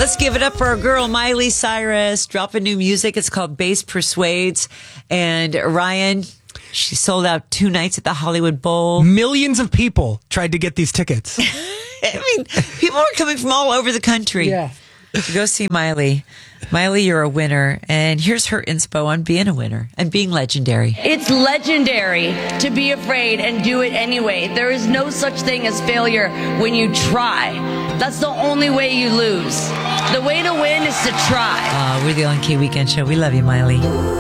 Let's give it up for our girl, Miley Cyrus. Dropping new music. It's called Bass Persuades. And Ryan, she sold out 2 nights at the Hollywood Bowl. Millions of people tried to get these tickets. I mean, people are coming from all over the country to go see Miley. Miley, you're a winner. And here's her inspo on being a winner and being legendary. It's legendary to be afraid and do it anyway. There is no such thing as failure when you try. That's the only way you lose. The way to win is to try. We're the Ellen K Weekend Show. We love you, Miley.